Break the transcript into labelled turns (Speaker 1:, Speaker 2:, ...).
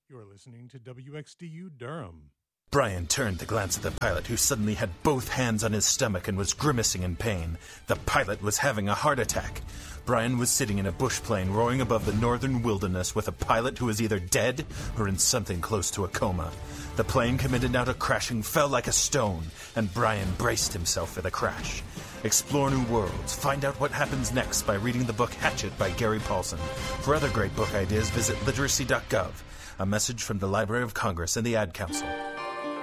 Speaker 1: You're listening to WXDU Durham.
Speaker 2: Brian turned to glance at the pilot, who suddenly had both hands on his stomach and was grimacing in pain. The pilot was having a heart attack. Brian was sitting in a bush plane roaring above the northern wilderness with a pilot who was either dead or in something close to a coma. The plane committed now to crashing fell like a stone, and Brian braced himself for the crash. Explore new worlds. Find out what happens next by reading the book Hatchet by Gary Paulson. For other great book ideas, visit literacy.gov. A message from the Library of Congress and the Ad Council.